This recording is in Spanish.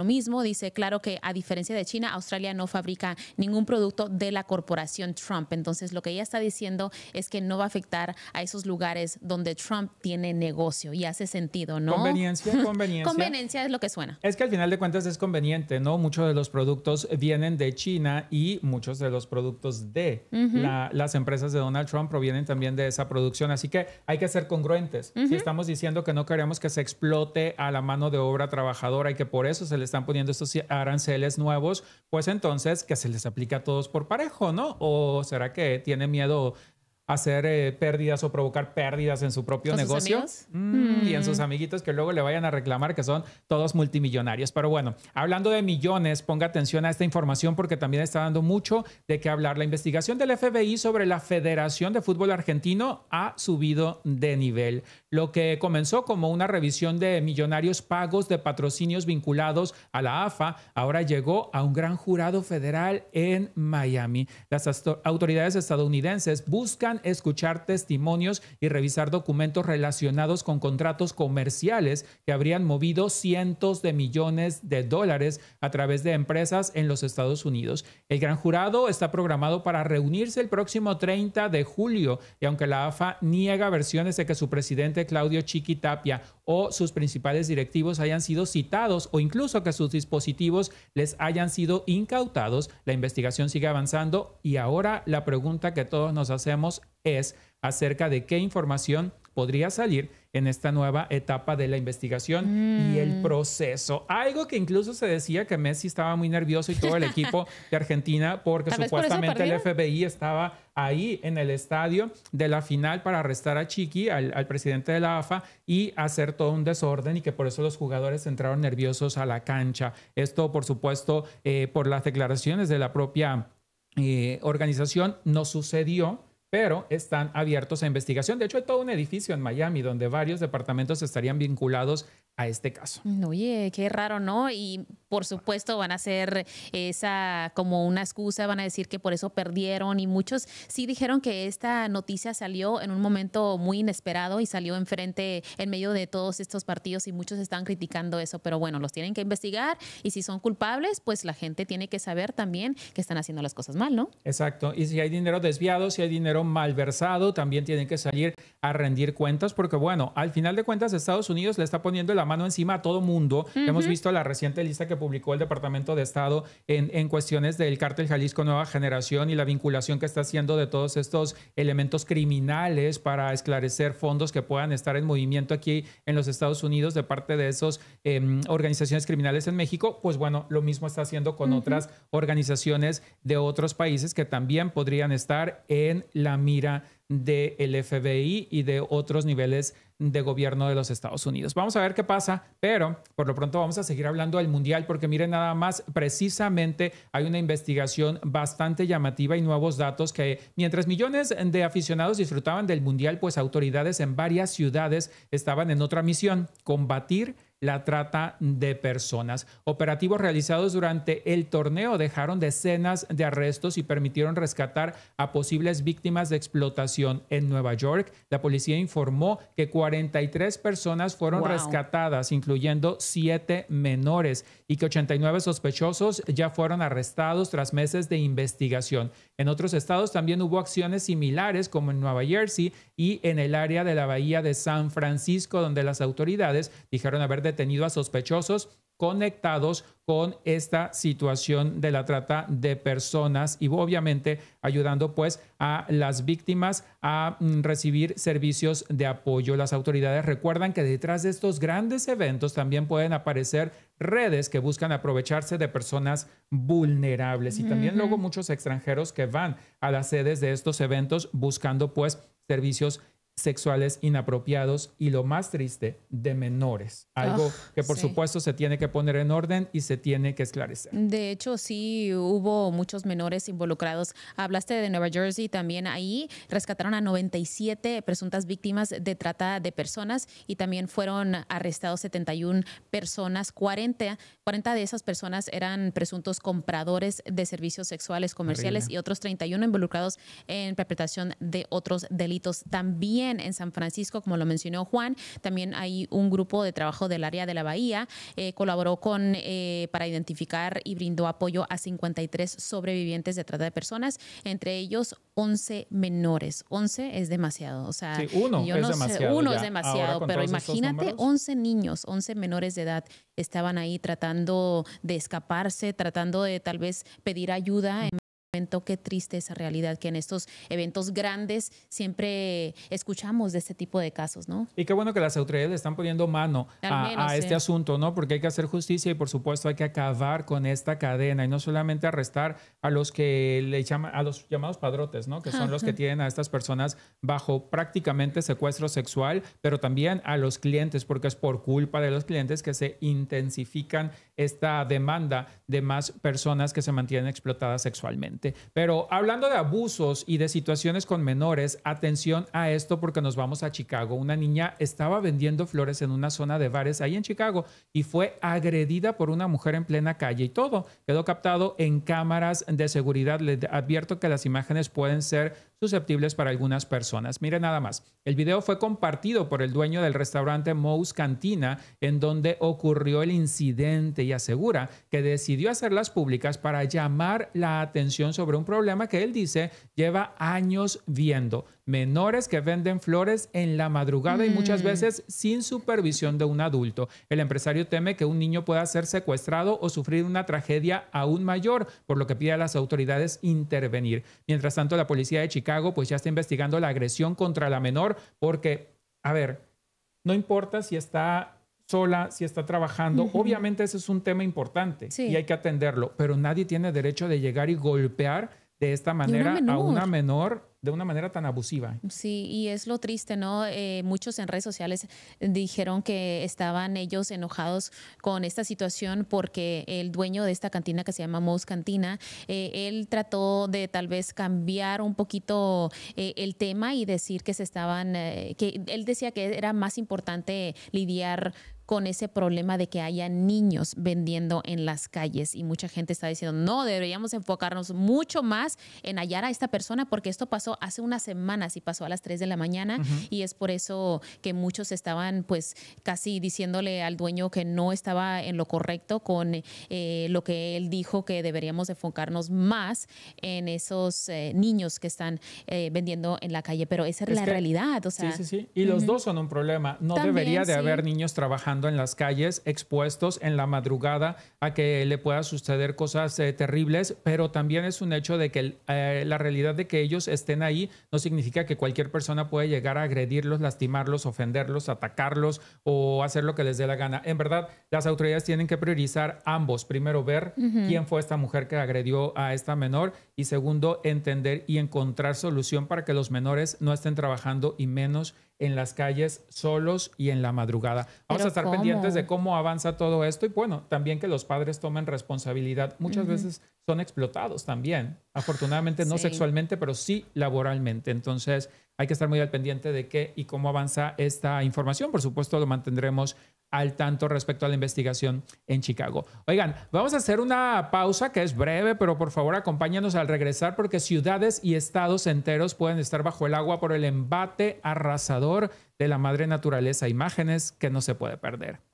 mismo dice, claro que a diferencia de China, Australia no fabrica ningún producto de la corporación Trump. Entonces, lo que ella está diciendo es que no va a afectar a esos lugares donde Trump tiene negocio y hace sentido, ¿no? Conveniencia. Conveniencia es lo que suena. Es que al final de cuentas es conveniente, ¿no? Muchos de los productos vienen de China y muchos de los productos de las empresas de Donald Trump provienen también de esa producción. Así que hay que ser congruentes. Si estamos diciendo que no queremos que se explote a la mano de obra trabajadora y que por eso se le están poniendo estos aranceles nuevos, pues entonces que se les aplique a todos por parejo, ¿no? ¿O será que tiene miedo hacer pérdidas o provocar pérdidas en su propio negocio? Y en sus amiguitos que luego le vayan a reclamar que son todos multimillonarios. Pero bueno, hablando de millones, ponga atención a esta información porque también está dando mucho de qué hablar. La investigación del FBI sobre la Federación de Fútbol Argentino ha subido de nivel. Lo que comenzó como una revisión de millonarios pagos de patrocinios vinculados a la AFA, ahora llegó a un gran jurado federal en Miami. Las autoridades estadounidenses buscan escuchar testimonios y revisar documentos relacionados con contratos comerciales que habrían movido cientos de millones de dólares a través de empresas en los Estados Unidos. El gran jurado está programado para reunirse el próximo 30 de julio y aunque la AFA niega versiones de que su presidente Claudio Chiqui Tapia o sus principales directivos hayan sido citados o incluso que sus dispositivos les hayan sido incautados, la investigación sigue avanzando y ahora la pregunta que todos nos hacemos es acerca de qué información podría salir en esta nueva etapa de la investigación y el proceso. Algo que incluso se decía que Messi estaba muy nervioso y todo el equipo de Argentina porque supuestamente el FBI estaba ahí en el estadio de la final para arrestar a Chiqui, al presidente de la AFA, y hacer todo un desorden y que por eso los jugadores entraron nerviosos a la cancha. Esto, por supuesto, por las declaraciones de la propia organización, no sucedió, pero están abiertos a investigación. De hecho, hay todo un edificio en Miami donde varios departamentos estarían vinculados a este caso. Oye, qué raro, ¿no? Y por supuesto van a hacer esa como una excusa, van a decir que por eso perdieron y muchos sí dijeron que esta noticia salió en un momento muy inesperado y salió enfrente en medio de todos estos partidos y muchos están criticando eso, pero bueno, los tienen que investigar y si son culpables, pues la gente tiene que saber también que están haciendo las cosas mal, ¿no? Exacto. Y si hay dinero desviado, si hay dinero malversado, también tienen que salir a rendir cuentas porque, bueno, al final de cuentas Estados Unidos le está poniendo la mano encima a todo mundo. Hemos visto la reciente lista que publicó el Departamento de Estado en cuestiones del Cártel Jalisco Nueva Generación y la vinculación que está haciendo de todos estos elementos criminales para esclarecer fondos que puedan estar en movimiento aquí en los Estados Unidos de parte de esas organizaciones criminales en México. Pues bueno, lo mismo está haciendo con otras organizaciones de otros países que también podrían estar en la mira del FBI y de otros niveles de gobierno de los Estados Unidos. Vamos a ver qué pasa, pero por lo pronto vamos a seguir hablando del Mundial porque miren nada más, precisamente hay una investigación bastante llamativa y nuevos datos que mientras millones de aficionados disfrutaban del Mundial, pues autoridades en varias ciudades estaban en otra misión, combatir la trata de personas. Operativos realizados durante el torneo dejaron decenas de arrestos y permitieron rescatar a posibles víctimas de explotación. En Nueva York, la policía informó que 43 personas fueron rescatadas, incluyendo 7 menores, y que 89 sospechosos ya fueron arrestados tras meses de investigación. En otros estados también hubo acciones similares, como en Nueva Jersey y en el área de la bahía de San Francisco, donde las autoridades dijeron haber detenido a sospechosos conectados con esta situación de la trata de personas y obviamente ayudando pues a las víctimas a recibir servicios de apoyo. Las autoridades recuerdan que detrás de estos grandes eventos también pueden aparecer redes que buscan aprovecharse de personas vulnerables y también luego muchos extranjeros que van a las sedes de estos eventos buscando pues servicios sexuales inapropiados y lo más triste, de menores. Algo que por supuesto se tiene que poner en orden y se tiene que esclarecer. De hecho, sí hubo muchos menores involucrados. Hablaste de Nueva Jersey, también ahí rescataron a 97 presuntas víctimas de trata de personas y también fueron arrestados 71 personas. 40 de esas personas eran presuntos compradores de servicios sexuales comerciales y otros 31 involucrados en perpetración de otros delitos. También también en San Francisco, como lo mencionó Juan, también hay un grupo de trabajo del área de la Bahía, colaboró para identificar y brindó apoyo a 53 sobrevivientes de trata de personas, entre ellos 11 menores. 11 es demasiado. O sea, sí, uno es demasiado, pero imagínate 11 niños, 11 menores de edad estaban ahí tratando de escaparse, tratando de tal vez pedir ayuda. Qué triste esa realidad, que en estos eventos grandes siempre escuchamos de este tipo de casos, ¿no? Y qué bueno que las autoridades le están poniendo mano a este asunto, ¿no? Porque hay que hacer justicia y por supuesto hay que acabar con esta cadena y no solamente arrestar a los que le llaman, a los llamados padrotes, ¿no? Que son los que tienen a estas personas bajo prácticamente secuestro sexual, pero también a los clientes, porque es por culpa de los clientes que se intensifican esta demanda de más personas que se mantienen explotadas sexualmente. Pero hablando de abusos y de situaciones con menores, atención a esto porque nos vamos a Chicago. Una niña estaba vendiendo flores en una zona de bares ahí en Chicago y fue agredida por una mujer en plena calle y todo quedó captado en cámaras de seguridad. Les advierto que las imágenes pueden ser susceptibles para algunas personas. Miren nada más. El video fue compartido por el dueño del restaurante Moe's Cantina, en donde ocurrió el incidente, y asegura que decidió hacerlas públicas para llamar la atención sobre un problema que él dice lleva años viendo. Menores que venden flores en la madrugada y muchas veces sin supervisión de un adulto. El empresario teme que un niño pueda ser secuestrado o sufrir una tragedia aún mayor, por lo que pide a las autoridades intervenir. Mientras tanto, la policía de Chicago pues ya está investigando la agresión contra la menor porque, a ver, no importa si está sola, si está trabajando, obviamente ese es un tema importante y hay que atenderlo, pero nadie tiene derecho de llegar y golpear de esta manera a una menor de una manera tan abusiva. Sí, y es lo triste, ¿no? Muchos en redes sociales dijeron que estaban ellos enojados con esta situación porque el dueño de esta cantina que se llama Moe's Cantina, él trató de tal vez cambiar un poquito el tema y decir que que él decía que era más importante lidiar con ese problema de que haya niños vendiendo en las calles, y mucha gente está diciendo, no, deberíamos enfocarnos mucho más en hallar a esta persona porque esto pasó hace unas semanas y pasó a las 3 de la mañana y es por eso que muchos estaban pues casi diciéndole al dueño que no estaba en lo correcto con lo que él dijo, que deberíamos enfocarnos más en esos niños que están vendiendo en la calle, pero esa es la realidad. O sea, sí. Y los dos son un problema. No también debería de haber niños trabajando en las calles, expuestos en la madrugada a que le pueda suceder cosas terribles, pero también es un hecho de que la realidad de que ellos estén ahí no significa que cualquier persona puede llegar a agredirlos, lastimarlos, ofenderlos, atacarlos o hacer lo que les dé la gana. En verdad, las autoridades tienen que priorizar ambos. Primero, ver quién fue esta mujer que agredió a esta menor y segundo, entender y encontrar solución para que los menores no estén trabajando y menos en las calles solos y en la madrugada. Vamos a estar pendientes de cómo avanza todo esto y bueno, también que los padres tomen responsabilidad. Muchas veces son explotados también, afortunadamente no sexualmente, pero sí laboralmente. Entonces hay que estar muy al pendiente de qué y cómo avanza esta información. Por supuesto, lo mantendremos al tanto respecto a la investigación en Chicago. Oigan, vamos a hacer una pausa que es breve, pero por favor acompáñanos al regresar porque ciudades y estados enteros pueden estar bajo el agua por el embate arrasador de la madre naturaleza. Imágenes que no se puede perder.